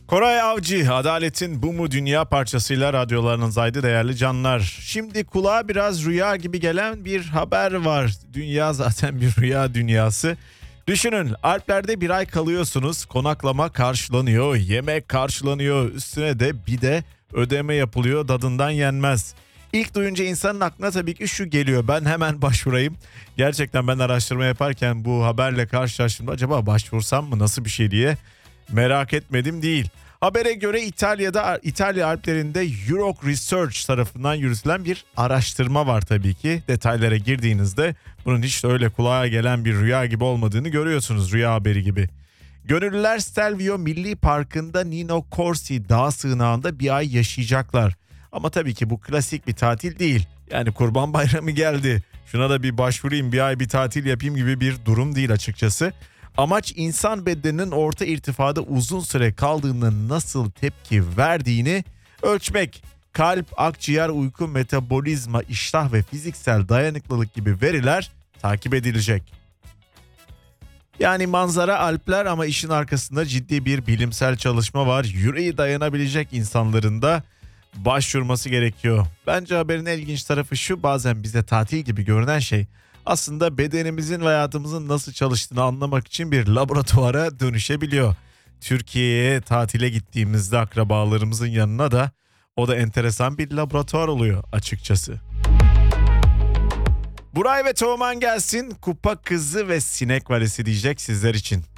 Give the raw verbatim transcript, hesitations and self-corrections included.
Koray Avcı, Adaletin Bu Mu Dünya parçasıyla radyolarınızdaydı değerli canlar. Şimdi kulağa biraz rüya gibi gelen bir haber var. Dünya zaten bir rüya dünyası. Düşünün, Alplerde bir ay kalıyorsunuz, konaklama karşılanıyor, yemek karşılanıyor, üstüne de bir de ödeme yapılıyor, tadından yenmez. İlk duyunca insanın aklına tabii ki şu geliyor: ben hemen başvurayım. Gerçekten ben araştırma yaparken bu haberle karşılaştığımda acaba başvursam mı, nasıl bir şey diye merak etmedim değil. Habere göre İtalya'da İtalya Alplerinde Euroc Research tarafından yürütülen bir araştırma var tabii ki. Detaylara girdiğinizde bunun hiç de öyle kulağa gelen bir rüya gibi olmadığını görüyorsunuz, rüya haberi gibi. Gönüllüler Stelvio Milli Parkı'nda Nino Corsi dağ sığınağında bir ay yaşayacaklar. Ama tabii ki bu klasik bir tatil değil. Yani Kurban Bayramı geldi, şuna da bir başvurayım, bir ay bir tatil yapayım gibi bir durum değil açıkçası. Amaç insan bedeninin orta irtifada uzun süre kaldığında nasıl tepki verdiğini ölçmek. Kalp, akciğer, uyku, metabolizma, iştah ve fiziksel dayanıklılık gibi veriler takip edilecek. Yani manzara Alpler ama işin arkasında ciddi bir bilimsel çalışma var. Yüreği dayanabilecek insanların da başvurması gerekiyor. Bence haberin en ilginç tarafı şu: bazen bize tatil gibi görünen şey aslında bedenimizin ve hayatımızın nasıl çalıştığını anlamak için bir laboratuvara dönüşebiliyor. Türkiye'ye tatile gittiğimizde akrabalarımızın yanına da o da enteresan bir laboratuvar oluyor açıkçası. Buray ve Teoman gelsin, Kupa Kızı ve Sinek Valisi diyecek sizler için.